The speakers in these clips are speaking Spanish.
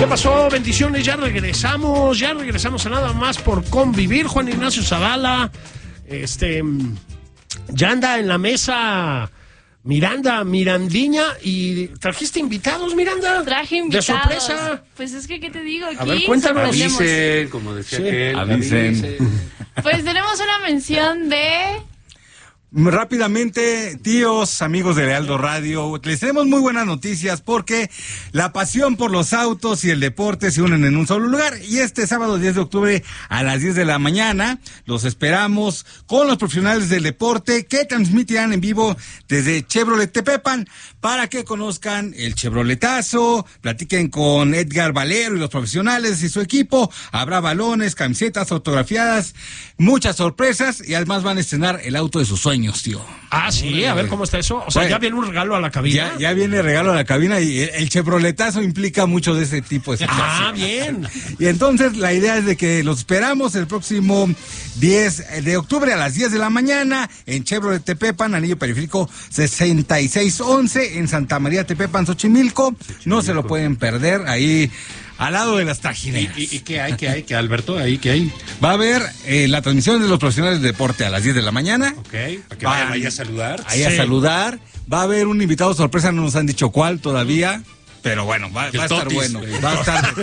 ¿Qué pasó? Bendiciones, ya regresamos a nada más por convivir. Juan Ignacio Zavala, ya anda en la mesa Mirandiña, y trajiste invitados, Miranda. Traje invitados. De sorpresa. Pues es que, ¿qué te digo? Aquí a ver, cuéntanos. Avisen, como decía aquel. Avisen. Pues tenemos una mención de... Rápidamente, tíos, amigos de Heraldo Radio, les tenemos muy buenas noticias porque la pasión por los autos y el deporte se unen en un solo lugar, y este sábado 10 de octubre a las 10 de la mañana los esperamos con los profesionales del deporte que transmitirán en vivo desde Chevrolet Tepepan para que conozcan el Chevroletazo, platiquen con Edgar Valero y los profesionales y su equipo. Habrá balones, camisetas autografiadas, muchas sorpresas, y además van a estrenar el auto de sus sueños, tío. Ah, sí, a ver cómo está eso. O sea, ya viene un regalo a la cabina. Ya viene regalo a la cabina, y el Chevroletazo implica mucho de ese tipo de situaciones. Ah, bien. Y entonces la idea es de que los esperamos el próximo 10 de octubre a las 10 de la mañana en Chevrolet Tepepan, anillo periférico 6611 en Santa María Tepepan, Xochimilco. No se lo pueden perder, ahí al lado de las trajineras. ¿Y qué hay? ¿Qué, Alberto? ¿Ahí qué hay? Va a haber la transmisión de los profesionales de deporte a las 10 de la mañana. Ok, para que vayan ahí a saludar. Ahí a saludar. Va a haber un invitado sorpresa, no nos han dicho cuál todavía, pero bueno, va a estar bueno. Va a estar.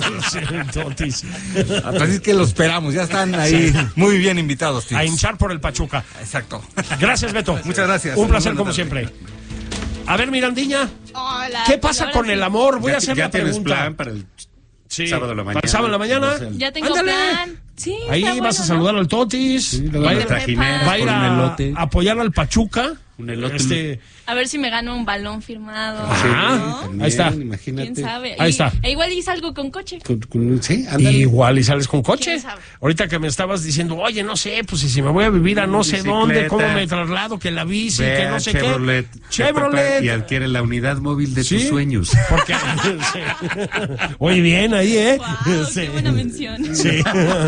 Así es que los esperamos, ya están ahí muy bien invitados, tíos. A hinchar por el Pachuca. Exacto. Gracias, Beto. Muchas gracias. Un placer como siempre. A ver, Mirandiña. Hola. ¿Qué pasa con el amor? Voy a hacer la tienes pregunta. plan para el sábado de la mañana. Para el sábado de la mañana. Ya tengo Ándale. plan. Sí, Ahí está vas bueno, a saludar al Totis. Sí, luego va a la ir, trajinera, va a ir por un a elote. apoyar al Pachuca. Un elote. A ver si me gano un balón firmado. Ah, ¿no? ahí está. Imagínate. ¿Quién sabe? Ahí está. Igual y salgo con coche. Sí, ándale. Igual y sales con coche. ¿Quién sabe? Ahorita que me estabas diciendo, oye, no sé, pues si me voy a vivir a no sé Bicicleta. dónde, cómo me traslado, que la bici, Ve que a no sé Chevrolet, qué. Chevrolet. Y adquiere la unidad móvil de Sí. tus sueños. Porque, sí. Oye, bien ahí, ¿eh? Wow, Sí. qué buena mención. Sí.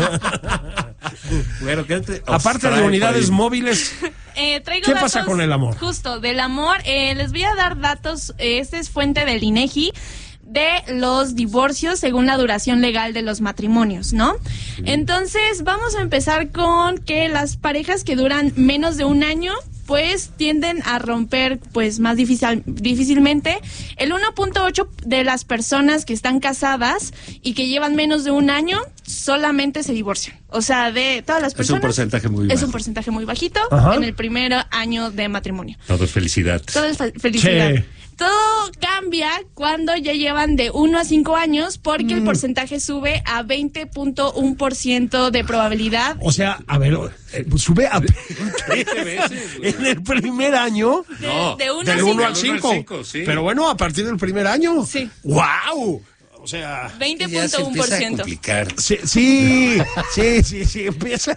Bueno, ¿qué te Aparte de unidades móviles, Traigo ¿qué datos pasa con el amor? Justo, del amor. Les voy a dar datos. Este es fuente del INEGI de los divorcios según la duración legal de los matrimonios, ¿no? Entonces, vamos a empezar con que las parejas que duran menos de un año pues tienden a romper pues más difícilmente. El 1.8 de las personas que están casadas y que llevan menos de un año solamente se divorcian. O sea, de todas las personas. Es un porcentaje muy bajo. Es un porcentaje muy bajito. Ajá. En el primer año de matrimonio. Todo es felicidad. Todo es felicidad. Sí. Todo cambia cuando ya llevan de 1 a 5 años porque el porcentaje sube a 20.1% de probabilidad. O sea, a ver, sube a 20 veces. En el primer año. De 1 Del a 1 5. al 5. sí. Pero bueno, a partir del primer año. Sí. ¡Wow! O sea, 20.1%. Complicar. sí, empieza.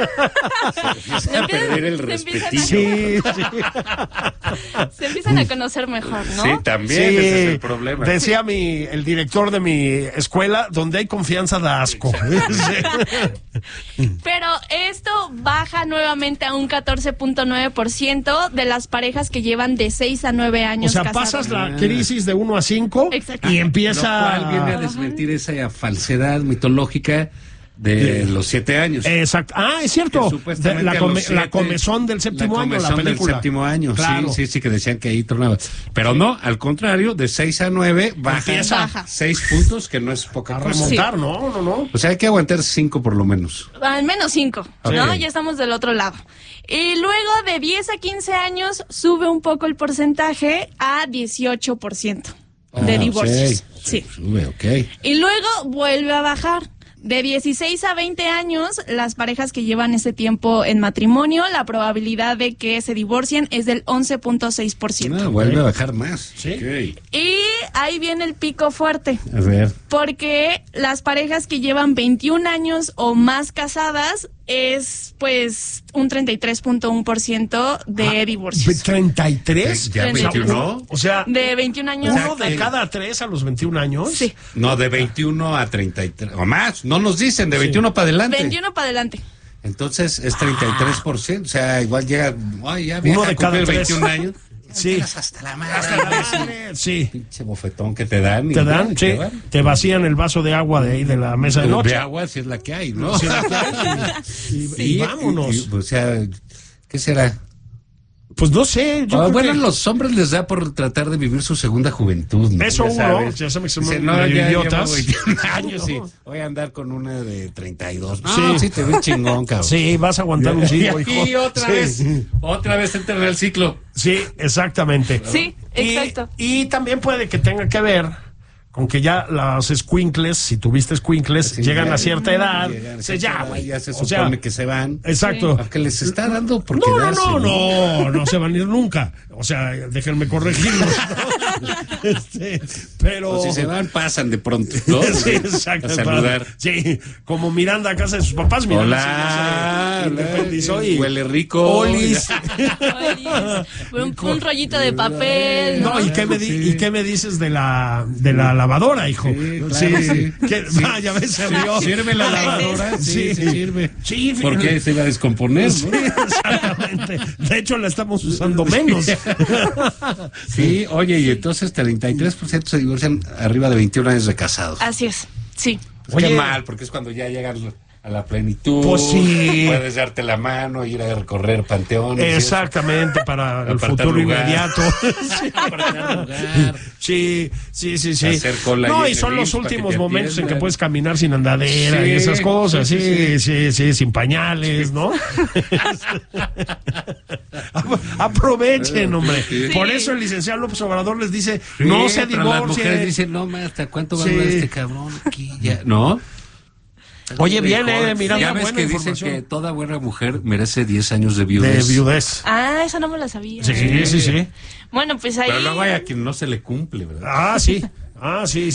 A perder el respetillo. Sí. Se empiezan a conocer mejor, ¿no? Sí, también ese es el problema. Decía el director de mi escuela, donde hay confianza da asco. Pero esto baja nuevamente a un 14.9% de las parejas que llevan de 6 a 9 O años sea, casados. pasas la crisis de 1 a 5 Exacto. y empieza. Lo cual viene a desmentir esa falsedad mitológica de los 7 años. Exacto. Ah, es cierto. Que supuestamente La a los 7, comezón del séptimo año, la comezón película. del séptimo año, Claro. sí, que decían que ahí tornaba. Pero no, al contrario, de 6 a 9 Baja. 6 puntos, que no es poca A cosa. remontar, no. O sea, hay que aguantar 5 por lo menos. Al menos 5, Ok. ¿no? Ya estamos del otro lado. Y luego de 10 a 15 años sube un poco el porcentaje a 18% de divorcios. Sí. Sube, ok. Y luego vuelve a bajar. De 16 a 20 años, las parejas que llevan ese tiempo en matrimonio, la probabilidad de que se divorcien es del 11.6%. No, vuelve a bajar más. Sí. Ok. Y ahí viene el pico fuerte. A ver. Porque las parejas que llevan 21 años o más casadas es pues un 33.1% de divorcios. ¿33? ¿Ya 21? O sea, De 21 años. uno de cada 3 a los 21 años. Sí, No, de 21 a 33. O más. No nos dicen, de 21 para adelante. 21 para adelante. Entonces es 33%. O sea, igual llega. Ay, ya vieja, Uno de cada cumplir 3. 21 años. Sí. Estás hasta la madre. Hasta la madre, sí. Pinche bofetón que te dan. Te dan, sí. Te vacían el vaso de agua de ahí de la mesa de noche. De agua, si es la que hay, ¿no? Sí, la que hay, y vámonos. O sea, ¿qué será? Pues no sé, yo creo Bueno, que... los hombres les da por tratar de vivir su segunda juventud, ¿no? Eso Ya uno, sabes. ya sabes que son Dice, medio ya idiotas. llevo 21 años y voy a andar con una de 32. Sí. No, sí te ves chingón, cabrón. Sí, vas a aguantar un ciclo, hijo. Y otra vez entra en el ciclo. Sí, exactamente. Sí, exacto. Y también puede que tenga que ver con que ya los escuincles, si tuviste escuincles, Sí, llegan ya, a cierta edad. llegan a Se cierta edad, güey. ya se O supone sea, que se van. Exacto. Aunque les está dando por No quedarse. no se van a ir nunca. O sea, déjenme corregirlos, ¿no? Pero... O si se van, pasan de pronto, ¿no? Sí, exacto. A saludar. Sí, como Miranda a casa de sus papás. Miranda Hola, se independizó y... huele rico. Olis. Un rollito de papel, ¿no? No, ¿y qué me dices de la lavadora, hijo? Sí, claro, sí. Vaya, ves, se rió. ¿Sirve la lavadora? Sí, sirve. Sí, ¿Por qué se iba a descomponer? Sí, exactamente. De hecho, la estamos usando menos. Sí, oye, y entonces 33% se divorcian arriba de 21 años de casados. Así es, sí. Pues Oye. qué mal, porque es cuando ya llegan a la plenitud. Pues sí. Puedes darte la mano, ir a recorrer panteones. Exactamente, para el Apartar futuro lugar. inmediato. Apartar lugar. Sí. Hacer cola No, ahí y en son el los IMSS para que últimos te momentos en que atiendan. puedes caminar sin andadera Sí, y esas cosas. sí, Sí, sin pañales, ¿no? Aprovechen, hombre. Sí. Por eso el licenciado López Obrador les dice, no se pero las mujeres divorcien. dicen, no, ma, ¿hasta cuánto va Sí. a durar este cabrón aquí? Ya, ¿no? Oye, bien, Miranda, ya ves buena que dicen información. que toda buena mujer merece 10 años de viudez. De viudez. Ah, esa no me la sabía. Sí. Bueno, pues ahí... Pero luego hay a quien no se le cumple, ¿verdad? Ah, sí. Sí.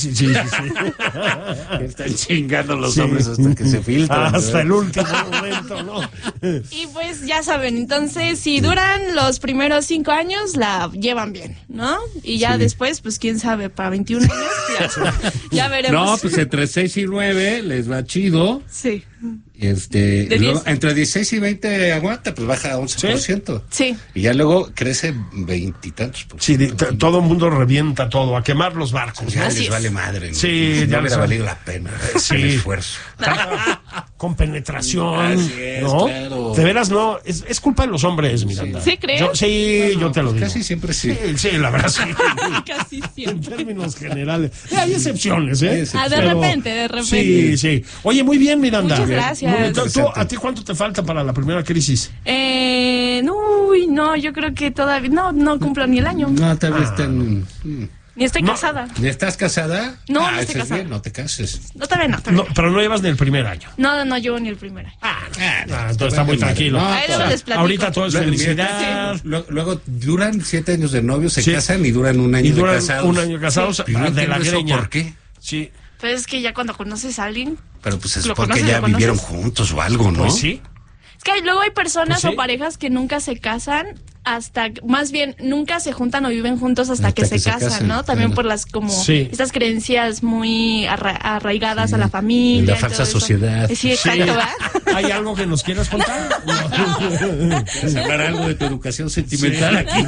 Están chingando los Sí. hombres hasta que se filtran. Hasta ¿verdad? el último momento, ¿no? Y pues ya saben, entonces si duran los primeros 5 años, la llevan bien, ¿no? Y ya después, pues quién sabe, para 21 años, ya veremos. No, pues entre 6 y 9 les va chido. Sí, De luego, 10. entre 16 y 20 aguanta, pues baja a 11%. sí. Y ya luego crece 20 y tantos. Sí, todo el mundo revienta todo, a quemar los barcos. Ya Así les es. vale madre, ¿no? Sí, no ya hubiera les- valido la pena Sí. el esfuerzo. Con penetración, Así es, ¿no? claro. De veras, no, es culpa de los hombres, Miranda. ¿Sí crees? Yo te lo digo. Casi siempre sí. Sí, la verdad sí. Casi En siempre. términos generales. Hay excepciones, ¿eh? Ah, de Pero- repente. Sí. Oye, muy bien, Miranda. Muchas gracias. Muy bien. ¿A ti cuánto te falta para la primera crisis? No, yo creo que todavía no cumplo ni el año. No, tal vez están... Ni estoy No. casada. ¿Estás casada? No, no eso estoy es casada. bien, no te cases. No, todavía no. No, pero no llevas ni el primer año. No llevo ni el primer año. Entonces está muy tranquilo. No, Ahí luego les platico. Ahorita todo es Luego, felicidad. Luego duran 7 años de novios, se Sí. casan y duran un año Y de duran casados. un año casados Y no de la entiendo eso, greña. ¿por qué? Sí. Pero es que ya cuando conoces a alguien... Pero pues se ¿Lo supone que conoces, ya lo conoces? vivieron juntos o algo, ¿no? Pues sí. Es que luego hay personas Pues sí. o parejas que nunca se casan hasta, más bien, nunca se juntan o viven juntos hasta que se casan, ¿no? También claro. por las como Sí. estas creencias muy arraigadas a la familia. La y falsa todo eso. sociedad. Sí, exacto, ¿verdad? ¿Hay algo que nos quieras contar? ¿Quieres hablar algo de tu educación sentimental aquí?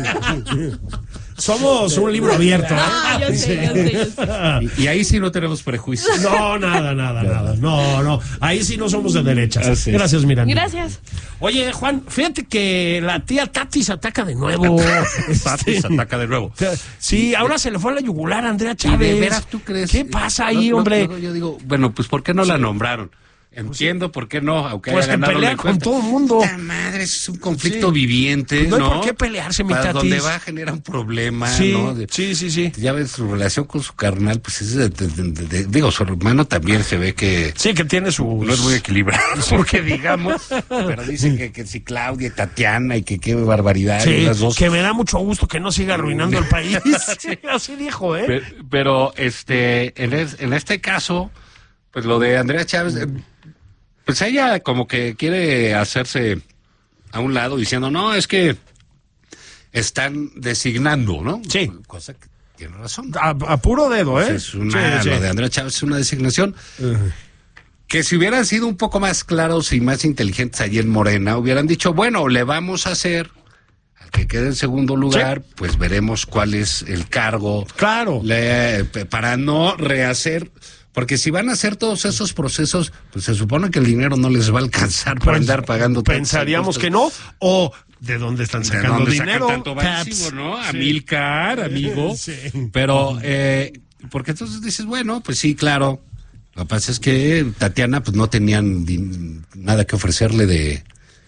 Somos un libro abierto. ¿eh? Ah, yo sé. Y ahí sí no tenemos prejuicios. No, nada. No. Ahí sí no somos de derechas. Así es. Gracias, Miranda. Gracias. Oye, Juan, fíjate que la tía Tatis ataca de nuevo. Tatis ataca de nuevo. Sí, ahora se le fue a la yugular a Andrea ¿Y Chávez. de veras tú crees? ¿Qué pasa ahí, hombre? Luego yo digo, bueno, pues ¿por qué no la nombraron? Entiendo por qué no, aunque Pues haya que ganado la pelea con encuesta. todo el mundo. Puta madre, es un conflicto Sí. viviente, Pues no hay ¿no? por qué pelearse, mi Para Tatis. donde va genera un problema, Sí, ¿no? sí. Ya ves, su relación con su carnal, pues es digo, su hermano también se ve que Sí, que tiene su... no es muy equilibrado, porque digamos, pero dicen que si Claudia y Tatiana y que qué barbaridad, Sí, las dos. que me da mucho gusto que no siga arruinando el país. Sí, así dijo, ¿eh? Pero en este caso, pues lo de Andrea Chávez, pues ella como que quiere hacerse a un lado diciendo, no, es que están designando, ¿no? Sí. Cosa que tiene razón. A puro dedo, ¿eh? Es una, Sí. Lo de Andrea Chávez es una designación que si hubieran sido un poco más claros y más inteligentes allí en Morena, hubieran dicho, bueno, le vamos a hacer al que quede en segundo lugar, pues veremos cuál es el cargo. Claro. Para no rehacer. Porque si van a hacer todos esos procesos, pues se supone que el dinero no les va a alcanzar para andar pagando. Pensaríamos que no. O ¿de dónde están sacando dinero? Tanto barísimo, ¿no? Amílcar, amigo. Sí. Pero, porque entonces dices, bueno, pues sí, claro. Lo que pasa es que Tatiana, pues no tenían nada que ofrecerle de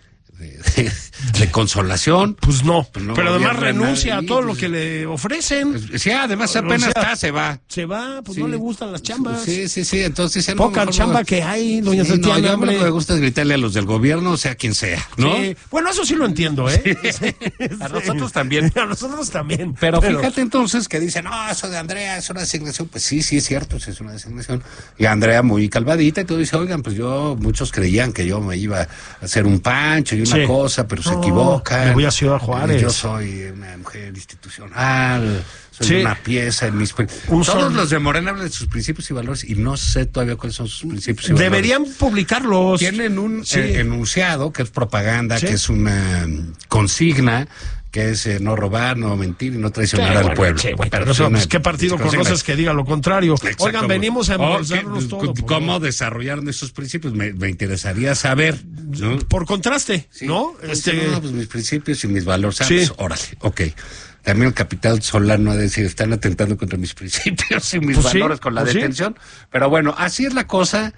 consolación. Pues no, pero además renuncia a todo lo que le ofrecen. Sí, además apenas se va. Se va, pues no le gustan las chambas. Sí, entonces... Poca chamba que hay, doña Tatiana. Yo lo que me gusta es gritarle a los del gobierno, sea quien sea, ¿no? Sí. Bueno, eso sí lo entiendo, ¿eh? A nosotros también. A nosotros también. Pero fíjate entonces que dicen, no, eso de Andrea es una designación. Pues sí, es cierto, es una designación. Y Andrea muy calvadita y todo dice, oigan, pues muchos creían que yo me iba a hacer un pancho y una cosa, pero se equivocan. Me voy a Ciudad Juárez. Yo soy una mujer institucional, soy una pieza en mis... Todos los de Morena hablan de sus principios y valores y no sé todavía cuáles son sus principios y valores. Deberían publicarlos. Tienen un enunciado que es propaganda, que es una consigna, que es no robar, no mentir y no traicionar al pueblo. Pero pues, ¿qué partido conoces que diga lo contrario? Oigan, venimos a embolsarnos todo. ¿Cómo desarrollaron esos principios? Me interesaría saber, ¿no? Por contraste, ¿no? Pues mis principios y mis valores. ¿Sabes? Órale, ok. También el capitán Solano ha de decir, están atentando contra mis principios y mis valores con la detención. Pero bueno, así es la cosa.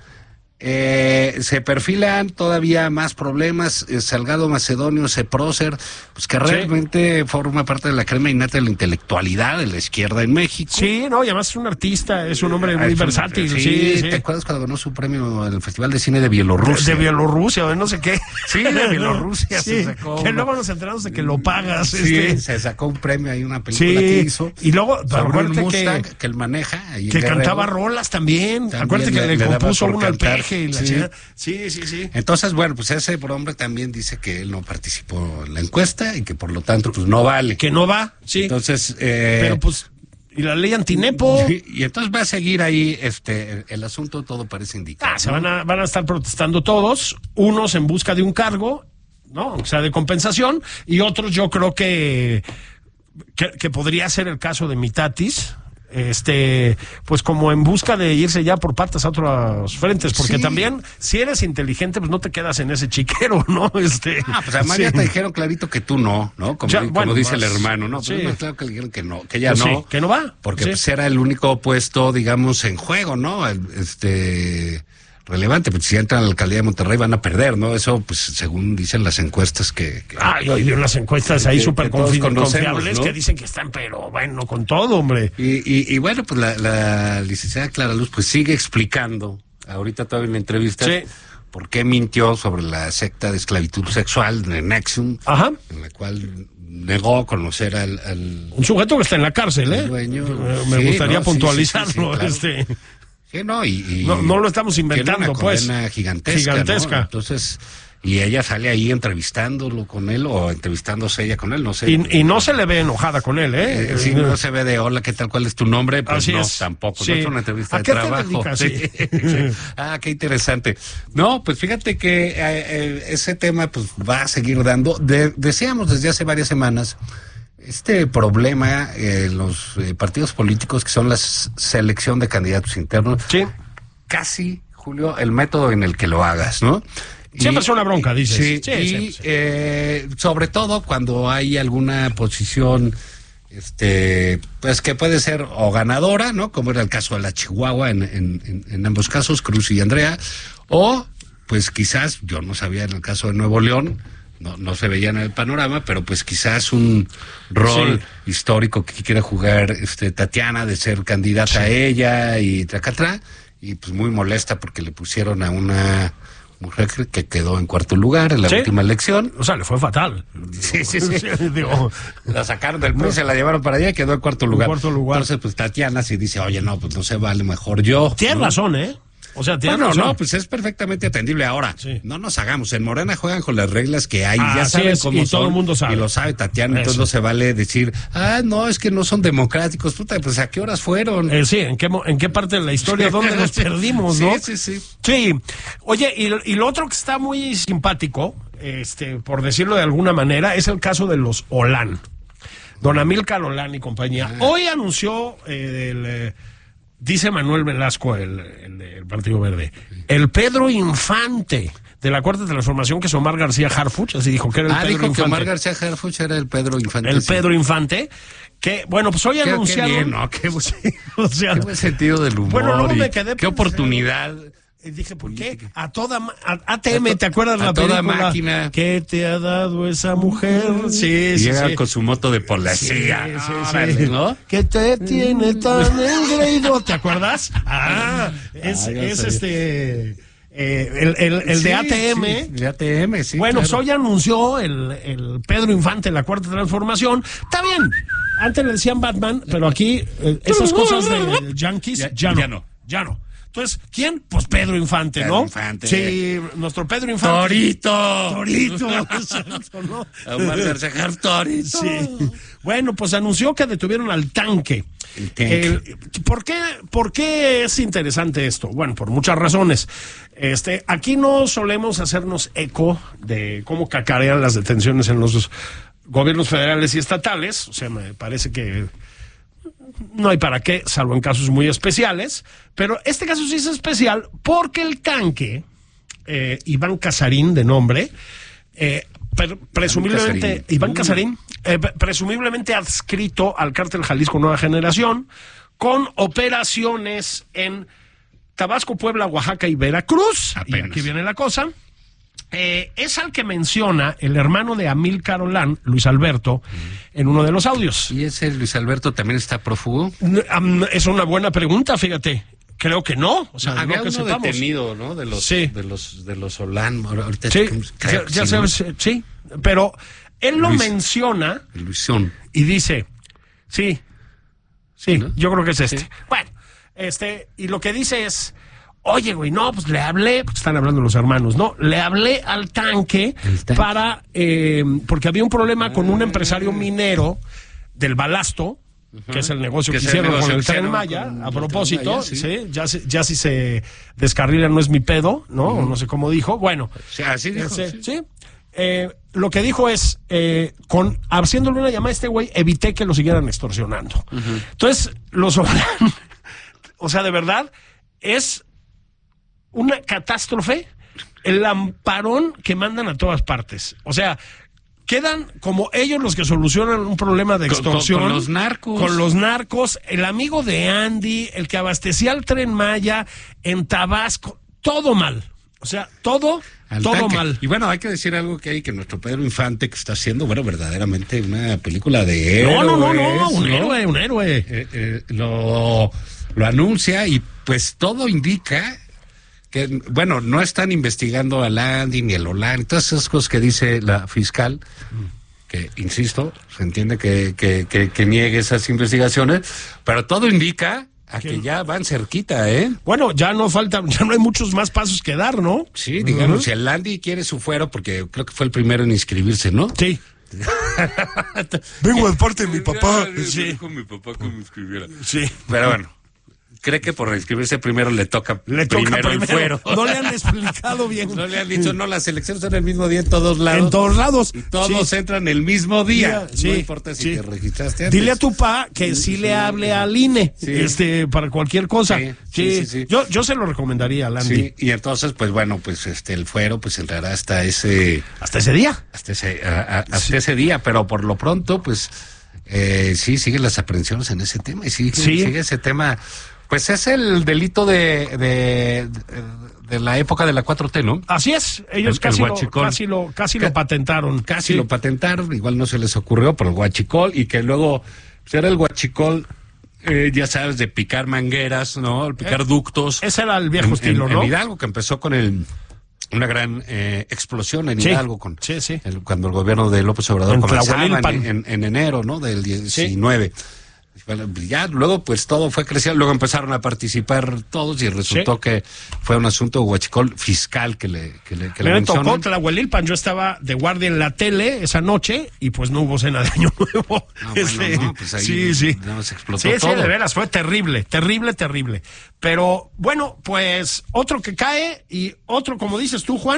Se perfilan todavía más problemas. Salgado Macedonio, ese prócer, pues que realmente forma parte de la crema innata de la intelectualidad de la izquierda en México. Sí, no, y además es un artista, es un hombre muy versátil. Sí. ¿Te acuerdas cuando ganó su premio en el Festival de Cine de Bielorrusia? De Bielorrusia, o de no sé qué. Sí, de Bielorrusia se sacó. Que luego nos enteramos de que lo pagas. Se sacó un premio ahí, una película que hizo. Y luego, acuérdate un Mustang que él maneja. Ahí que cantaba rolas también. Acuérdate que le compuso uno al Peje y la chica. Sí. Entonces, bueno, pues ese hombre también dice que él no participó en la encuesta y que por lo tanto, pues no vale. Que no va, sí. Entonces, pero pues, y la ley antinepo. Y entonces va a seguir ahí el asunto, todo parece indicar. Se van a estar protestando todos, unos en busca de un cargo, ¿no? O sea, de compensación, y otros yo creo que podría ser el caso de Mitatis. Pues como en busca de irse ya por patas a otros frentes, porque también si eres inteligente, pues no te quedas en ese chiquero, ¿no? Pues además ya te dijeron clarito que tú no, como dice el hermano, ¿no? Pero claro que le dijeron que no, que ella no. Que no va. Porque pues era el único puesto, digamos, en juego, ¿no? Relevante, pues si entran a la alcaldía de Monterrey van a perder, ¿no? Eso, pues según dicen las encuestas yo vi unas encuestas ahí súper confiables, ¿no? Que dicen que están, pero bueno, con todo, hombre. Y bueno, pues la licenciada Clara Luz, pues sigue explicando, ahorita todavía en la entrevista, por qué mintió sobre la secta de esclavitud sexual de Nexium, en la cual negó conocer al un sujeto que está en la cárcel, dueño. Me gustaría puntualizarlo, claro. Sí, no lo estamos inventando, tiene una gigantesca. ¿No? Entonces, y ella sale ahí entrevistándolo con él o entrevistándose ella con él, no sé. Y no se le ve enojada con él, sí, no se ve de hola, ¿qué tal? ¿Cuál es tu nombre? Pues así no, es. tampoco. Sí. No es una entrevista ¿A de qué trabajo. te dedicas? Sí. Qué interesante. No, pues fíjate que ese tema pues va a seguir dando. Decíamos desde hace varias semanas este problema en los partidos políticos que son la selección de candidatos internos. Sí. Casi, Julio, el método en el que lo hagas, ¿no? Siempre es una bronca, dices. Sí. Sobre todo cuando hay alguna posición, pues que puede ser o ganadora, ¿no? Como era el caso de la Chihuahua en ambos casos, Cruz y Andrea, o pues quizás, yo no sabía en el caso de Nuevo León, no se veía en el panorama, pero pues quizás un rol histórico que quiere jugar Tatiana de ser candidata a ella y tracatra, y pues muy molesta porque le pusieron a una mujer que quedó en cuarto lugar en la última elección. O sea, le fue fatal. Sí. Digo, la sacaron del PRI, se la llevaron para allá y quedó en cuarto lugar. Entonces, pues Tatiana sí dice, oye, no, pues no se vale, mejor yo. Tienes razón, O sea, pues es perfectamente atendible. Ahora, no nos hagamos. En Morena juegan con las reglas que hay. Ya saben cómo son. Todo el mundo sabe. Y lo sabe Tatiana. Entonces no se vale decir, no, es que no son democráticos. Puta, pues ¿a qué horas fueron? ¿en qué parte de la historia? ¿Dónde nos perdimos, no? Sí. Sí. Oye, y lo otro que está muy simpático por decirlo de alguna manera, es el caso de los Olán. Don Amílcar Olán y compañía. Hoy anunció dice Manuel Velasco, el Partido Verde, el Pedro Infante de la Cuarta Transformación, que es Omar García Harfuch, así dijo que era el Pedro dijo Infante. Que Omar García Harfuch era el Pedro Infante. El Pedro Infante, que, bueno, pues hoy anunciaron... Qué bien, ¿no? O sea, qué buen sentido del humor. Bueno, luego me quedé qué oportunidad. Y dije, ¿por qué? ATM, ¿te acuerdas de la película? A toda máquina. ¿Qué te ha dado esa mujer? Sí, sí, llega sí. con su moto de policía. Sí, Órale, ¿no? ¿Qué te tiene tan engreído? ¿Te acuerdas? Es el de ATM. Sí, de ATM, sí. Bueno, claro. hoy anunció el Pedro Infante, la Cuarta Transformación. Está bien. Antes le decían Batman, pero aquí esas cosas de yankees ya no. Entonces, ¿quién? Pues Pedro Infante, ¿no? Pedro Infante. Sí, nuestro Pedro Infante. ¡Torito! Exacto, ¿no? Omar García Harfuch, ¡Torito! Sí. Bueno, pues anunció que detuvieron al tanque. El tanque. ¿Por qué es interesante esto? Bueno, por muchas razones. Aquí no solemos hacernos eco de cómo cacarean las detenciones en los gobiernos federales y estatales. O sea, me parece que no hay para qué, salvo en casos muy especiales, pero este caso sí es especial porque el tanque, Iván Casarín de nombre, presumiblemente, Iván Casarín, presumiblemente adscrito al cártel Jalisco Nueva Generación, con operaciones en Tabasco, Puebla, Oaxaca y Veracruz. Apenas. Y aquí viene la cosa. Es al que menciona el hermano de Amílcar Olán, Luis Alberto, en uno de los audios. ¿Y ese Luis Alberto también está prófugo? Es una buena pregunta, fíjate. Creo que no. O sea, había no que uno sepamos. detenido, ¿no? De los Olán. Ahorita Sí, creo que ya sí, ¿no? sabes, sí. Pero él lo Luis. menciona Ilusión. y dice, sí, ¿no? yo creo que es este. Sí. Bueno, y lo que dice es, oye, güey, no, pues le hablé, porque están hablando los hermanos, ¿no? Le hablé al tanque para, porque había un problema con un empresario minero del Balasto, que es el negocio que hicieron con el Tren Maya, a propósito, sí, ya si se descarrila no es mi pedo, ¿no? O no sé cómo dijo, bueno. Sí, así dijo. Sí. Lo que dijo es, haciéndole una llamada a este güey, evité que lo siguieran extorsionando. Entonces, los Olán, o sea, de verdad, es una catástrofe el amparón que mandan a todas partes. O sea, quedan como ellos los que solucionan un problema de extorsión. Con los narcos. Con los narcos, el amigo de Andy, el que abastecía el Tren Maya en Tabasco, todo mal. O sea, todo mal. Y bueno, hay que decir algo que nuestro Pedro Infante, que está haciendo, bueno, verdaderamente una película de héroes. No, un héroe. Lo anuncia y pues todo indica que, bueno, no están investigando al Andy ni el Olán, todas esas cosas que dice la fiscal, que, insisto, se entiende que niegue esas investigaciones, pero todo indica a que ya van cerquita, ¿eh? Bueno, ya no hay muchos más pasos que dar, ¿no? Sí, digamos, si el Andy quiere su fuero, porque creo que fue el primero en inscribirse, ¿no? Sí. Vengo de parte de mi papá. Sí. Dijo mi papá que me inscribiera. Sí. Pero bueno, cree que por inscribirse primero le toca primero el fuero. No le han explicado bien. No le han dicho, no, las elecciones son el mismo día en todos lados. En todos lados. Y todos entran el mismo día. Sí, no importa si te registraste antes. Dile a tu pa que sí le hable al INE, para cualquier cosa. Sí. Yo se lo recomendaría al Andy. Sí, y entonces, pues bueno, pues el fuero pues entrará hasta ese día. Hasta ese día, pero por lo pronto, pues siguen las aprehensiones en ese tema y sigue ese tema. Pues es el delito de la época de la 4T, ¿no? Así es, ellos casi lo patentaron. Casi lo patentaron, igual no se les ocurrió por el huachicol, y que luego pues era el huachicol, ya sabes, de picar mangueras, ¿no? Picar ductos. Ese era el viejo estilo, ¿no? En Hidalgo, que empezó con una gran explosión en Hidalgo cuando el gobierno de López Obrador comenzaba en enero, ¿no? Del 19. Ya luego pues todo fue creciendo, luego empezaron a participar todos y resultó que fue un asunto huachicol fiscal que le tocó Tlahuelilpan. Yo estaba de guardia en la tele esa noche y pues no hubo cena de Año Nuevo. Pues ahí se explotó todo. Sí, de veras, fue terrible. Pero bueno, pues otro que cae y otro, como dices tú, Juan,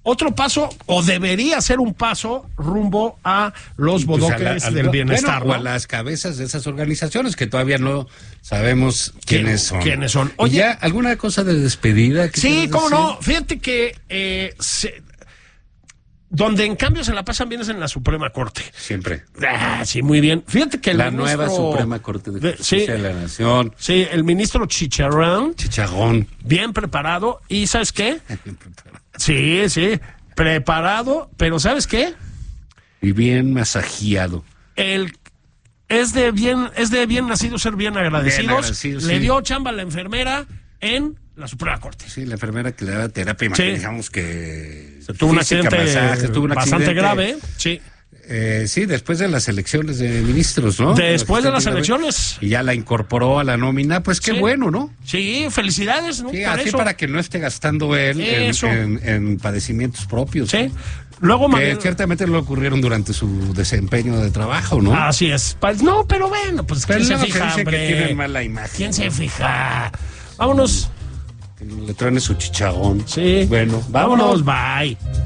otro paso, o debería ser un paso rumbo a los bodoques del bienestar. Bueno, o a las cabezas de esas organizaciones que todavía no sabemos quiénes son. ¿Quiénes son? Oye, ¿ya alguna cosa de despedida? Sí, cómo no. Fíjate que donde en cambio se la pasan bien es en la Suprema Corte. Siempre. Sí, muy bien. Fíjate que la nueva Suprema Corte de Justicia de la Nación. Sí, el ministro Chicharrón. Bien preparado. ¿Y sabes qué? Bien preparado. Sí, preparado, pero ¿sabes qué? Y bien masajeado. Es de bien nacido ser bien agradecidos. Le dio chamba a la enfermera en la Suprema Corte. Sí, la enfermera que le daba terapia, digamos que tuvo un accidente bastante grave. Sí. Sí, después de las elecciones de ministros, ¿no? Después de las elecciones. Y ya la incorporó a la nómina, pues qué bueno, ¿no? Sí, felicidades, ¿no? Sí, así para que no esté gastando él en padecimientos propios. Sí. Luego que ciertamente no le ocurrieron durante su desempeño de trabajo, ¿no? Así es. No, pero bueno, pues pero ¿quién se fija, hombre? Que tienen mala imagen. ¿Quién se fija? Vámonos. Que le traen su chicharrón. Sí. Bueno, vámonos, bye.